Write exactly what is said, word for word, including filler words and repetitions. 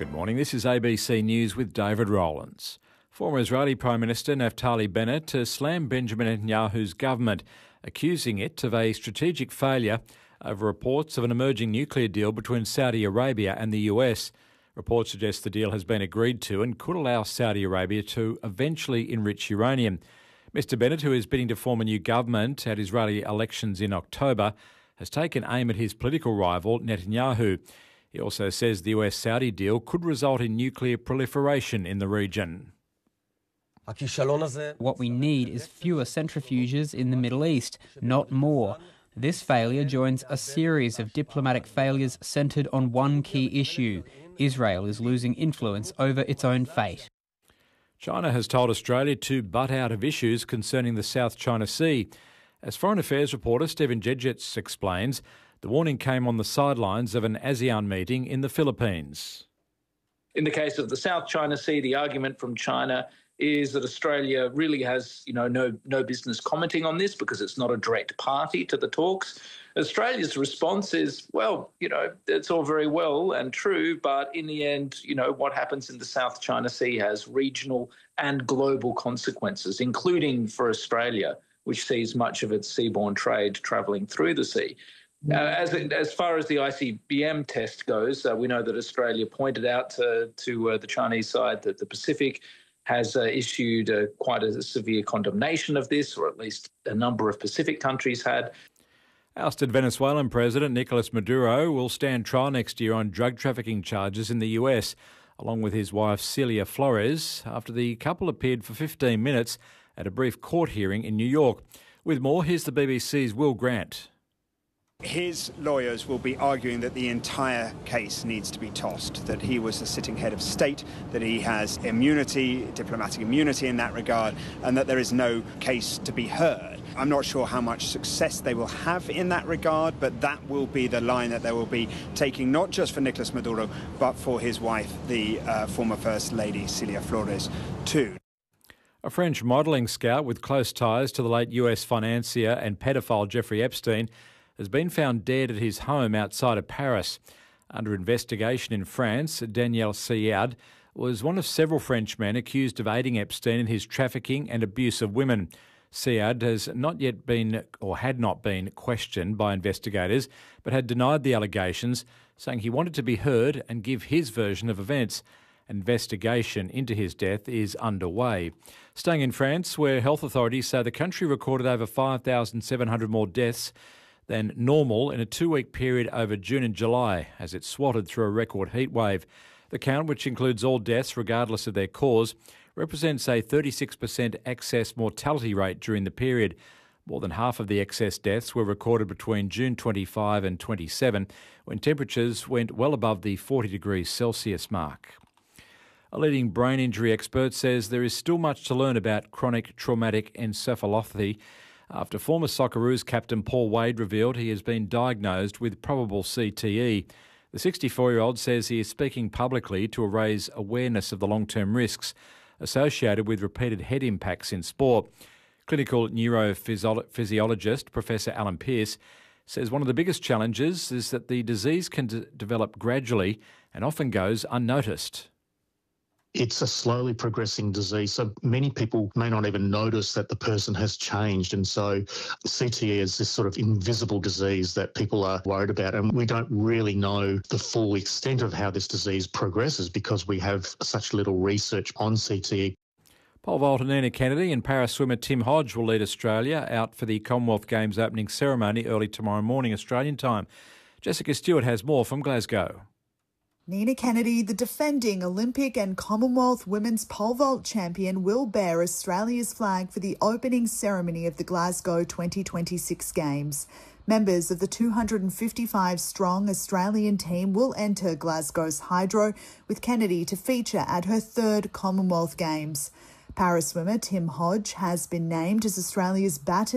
Good morning, this is A B C News with David Rowlands. Former Israeli Prime Minister Naftali Bennett has slammed Benjamin Netanyahu's government, accusing it of a strategic failure over reports of an emerging nuclear deal between Saudi Arabia and the U S. Reports suggest the deal has been agreed to and could allow Saudi Arabia to eventually enrich uranium. Mister Bennett, who is bidding to form a new government at Israeli elections in October, has taken aim at his political rival Netanyahu. He also says the U S-Saudi deal could result in nuclear proliferation in the region. What we need is fewer centrifuges in the Middle East, not more. This failure joins a series of diplomatic failures centred on one key issue. Israel is losing influence over its own fate. China has told Australia to butt out of issues concerning the South China Sea. As Foreign Affairs reporter Stephen Jedgetz explains, the warning came on the sidelines of an ASEAN meeting in the Philippines. In the case of the South China Sea, the argument from China is that Australia really has, you know, no no business commenting on this because it's not a direct party to the talks. Australia's response is, well, you know, it's all very well and true, but in the end, you know, what happens in the South China Sea has regional and global consequences, including for Australia, which sees much of its seaborne trade travelling through the sea. Uh, as as far as the I C B M test goes, uh, we know that Australia pointed out to, to uh, the Chinese side that the Pacific has uh, issued uh, quite a severe condemnation of this, or at least a number of Pacific countries had. Ousted Venezuelan President Nicolas Maduro will stand trial next year on drug trafficking charges in the U S, along with his wife Celia Flores, after the couple appeared for fifteen minutes at a brief court hearing in New York. With more, here's the B B C's Will Grant. His lawyers will be arguing that the entire case needs to be tossed, that he was a sitting head of state, that he has immunity, diplomatic immunity in that regard, and that there is no case to be heard. I'm not sure how much success they will have in that regard, but that will be the line that they will be taking, not just for Nicolas Maduro, but for his wife, the uh, former First Lady Celia Flores, too. A French modelling scout with close ties to the late U S financier and pedophile Jeffrey Epstein has been found dead at his home outside of Paris. Under investigation in France, Daniel Siard was one of several Frenchmen accused of aiding Epstein in his trafficking and abuse of women. Siard has not yet been, or had not been, questioned by investigators, but had denied the allegations, saying he wanted to be heard and give his version of events. An investigation into his death is underway. Staying in France, where health authorities say the country recorded over five thousand seven hundred more deaths than normal in a two-week period over June and July as it swatted through a record heatwave. The count, which includes all deaths regardless of their cause, represents a thirty-six percent excess mortality rate during the period. More than half of the excess deaths were recorded between June twenty-five and twenty-seven, when temperatures went well above the forty degrees Celsius mark. A leading brain injury expert says there is still much to learn about chronic traumatic encephalopathy after former Socceroos captain Paul Wade revealed he has been diagnosed with probable C T E. The sixty-four-year-old says he is speaking publicly to raise awareness of the long-term risks associated with repeated head impacts in sport. Clinical neurophysiologist Professor Alan Pearce says one of the biggest challenges is that the disease can d- develop gradually and often goes unnoticed. It's a slowly progressing disease, so many people may not even notice that the person has changed. And so C T E is this sort of invisible disease that people are worried about. And we don't really know the full extent of how this disease progresses because we have such little research on C T E. Pole vaulter Nina Kennedy and para swimmer Tim Hodge will lead Australia out for the Commonwealth Games opening ceremony early tomorrow morning Australian time. Jessica Stewart has more from Glasgow. Nina Kennedy, the defending Olympic and Commonwealth women's pole vault champion, will bear Australia's flag for the opening ceremony of the Glasgow twenty twenty-six Games. Members of the two hundred fifty-five strong Australian team will enter Glasgow's Hydro, with Kennedy to feature at her third Commonwealth Games. Para swimmer Tim Hodge has been named as Australia's batted